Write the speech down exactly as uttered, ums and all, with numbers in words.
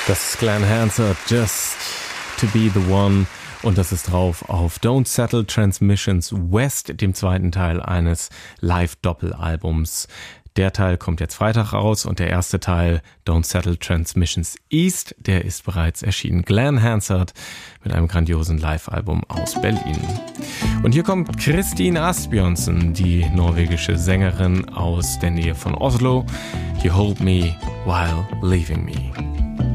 Das ist Glenn Hansard, Just to be the one. Und das ist drauf auf Don't Settle Transmissions West, dem zweiten Teil eines Live-Doppelalbums. Der Teil kommt jetzt Freitag raus und der erste Teil, Don't Settle Transmissions East, der ist bereits erschienen. Glenn Hansard mit einem grandiosen Live-Album aus Berlin. Und hier kommt Kristin Asbjørnsen, die norwegische Sängerin aus der Nähe von Oslo. You Hold Me While Leaving Me.